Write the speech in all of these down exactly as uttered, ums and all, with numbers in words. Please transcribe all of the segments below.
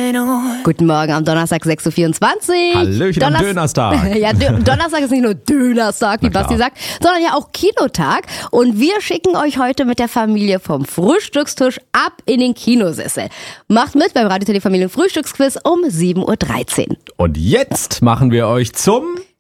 Guten Morgen am Donnerstag, sechs Uhr vierundzwanzig. Hallöchen am Dönerstag. Ja, Dö- Donnerstag ist nicht nur Dönerstag, wie Basti sagt, sondern ja auch Kinotag. Und wir schicken euch heute mit der Familie vom Frühstückstisch ab in den Kinosessel. Macht mit beim Radio Teddy Familien Frühstücksquiz um sieben Uhr dreizehn. Und jetzt machen wir euch zum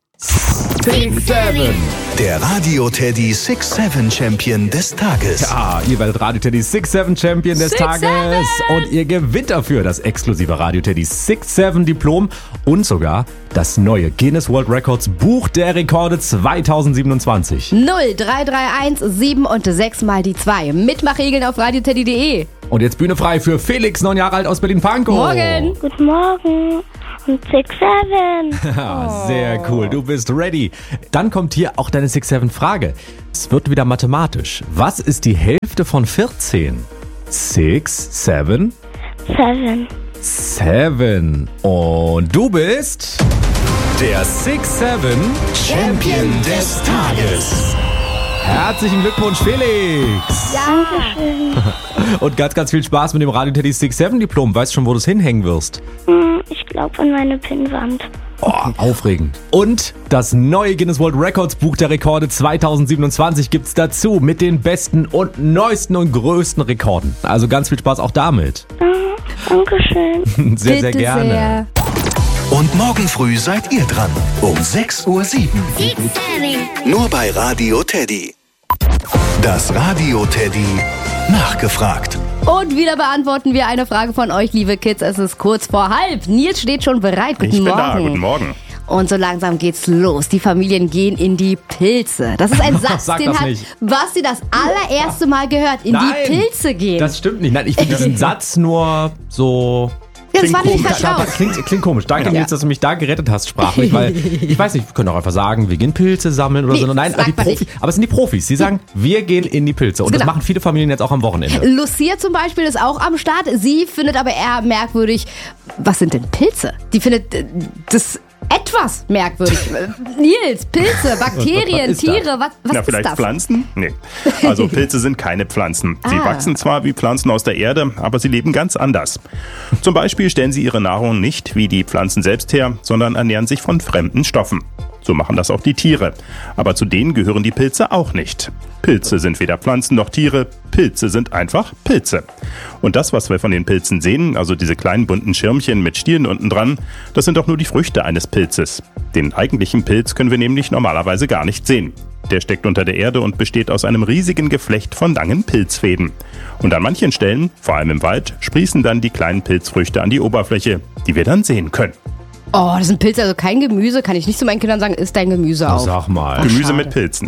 Six Seven. Der Radio Teddy Six Seven Champion des Tages. Ja, ihr werdet Radio Teddy Six Seven Champion des Six Tages. Seven. Und ihr gewinnt dafür das exklusive Radio Teddy Six Seven Diplom und sogar das neue Guinness World Records Buch der Rekorde zweitausendsiebenundzwanzig. null drei drei eins sieben und sechs mal die zwei. Mitmachregeln auf radioteddy punkt de. Und jetzt Bühne frei für Felix, neun Jahre alt aus Berlin-Pankow. Morgen. Guten Morgen und Six Seven. Ja, sehr cool, du bist ready. Dann kommt hier auch deine Six Seven Frage. Es wird wieder mathematisch. Was ist die Hälfte von vierzehn? Six, seven, Seven. seven. Und du bist der Six Seven Champion des Tages. Herzlichen Glückwunsch, Felix. Dankeschön. Und ganz, ganz viel Spaß mit dem Radio Teddy Six Seven Diplom. Weißt du schon, wo du es hinhängen wirst? Hm, Ich glaube an meine Pinnwand. Oh, aufregend. Und das neue Guinness World Records Buch der Rekorde zweitausendsiebenundzwanzig gibt's dazu mit den besten und neuesten und größten Rekorden. Also ganz viel Spaß auch damit. Ah, Dankeschön. Sehr, sehr Bitte gerne. sehr. Und morgen früh seid ihr dran. Um sechs Uhr sieben. Nur bei Radio Teddy. Das Radio Teddy nachgefragt. Und wieder beantworten wir eine Frage von euch, liebe Kids. Es ist kurz vor halb. Nils steht schon bereit. Guten Ich bin Morgen. da, guten Morgen. Und so langsam geht's los. Die Familien gehen in die Pilze. Das ist ein Satz, Sag den das hat nicht. Basti das allererste Mal gehört. In Nein, die Pilze gehen. Das stimmt nicht. Nein, ich finde diesen Satz nur so... ja, das war nicht Klingt, vertraut. klingt, klingt komisch. Danke, Ja. Nils, dass du mich da gerettet hast, sprachlich, weil ich weiß nicht, wir können auch einfach sagen, wir gehen Pilze sammeln oder Nee, so. Nein, sagt die man Profi, nicht. aber es sind die Profis. Die sagen, wir gehen in die Pilze. Und das Genau. machen viele Familien jetzt auch am Wochenende. Lucia zum Beispiel ist auch am Start. Sie findet aber eher merkwürdig, was sind denn Pilze? Die findet äh, das etwas merkwürdig. Nils, Pilze, Bakterien, Was ist das? Tiere, was, was Na, ist vielleicht das? Pflanzen? Nee. Also Pilze sind keine Pflanzen. Sie Ah. wachsen zwar wie Pflanzen aus der Erde, aber sie leben ganz anders. Zum Beispiel stellen sie ihre Nahrung nicht wie die Pflanzen selbst her, sondern ernähren sich von fremden Stoffen. So machen das auch die Tiere. Aber zu denen gehören die Pilze auch nicht. Pilze sind weder Pflanzen noch Tiere. Pilze sind einfach Pilze. Und das, was wir von den Pilzen sehen, also diese kleinen bunten Schirmchen mit Stielen unten dran, das sind doch nur die Früchte eines Pilzes. Den eigentlichen Pilz können wir nämlich normalerweise gar nicht sehen. Der steckt unter der Erde und besteht aus einem riesigen Geflecht von langen Pilzfäden. Und an manchen Stellen, vor allem im Wald, sprießen dann die kleinen Pilzfrüchte an die Oberfläche, die wir dann sehen können. Oh, das sind Pilze, also kein Gemüse. Kann ich nicht zu meinen Kindern sagen, isst dein Gemüse auf. Sag mal. Gemüse schade. mit Pilzen.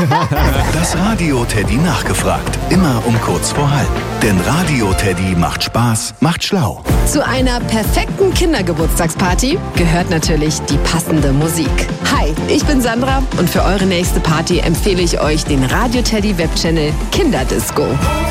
Das Radio Teddy nachgefragt. Immer um kurz vor halb. Denn Radio Teddy macht Spaß, macht schlau. Zu einer perfekten Kindergeburtstagsparty gehört natürlich die passende Musik. Hi, ich bin Sandra und für eure nächste Party empfehle ich euch den Radio Teddy Webchannel Kinderdisco.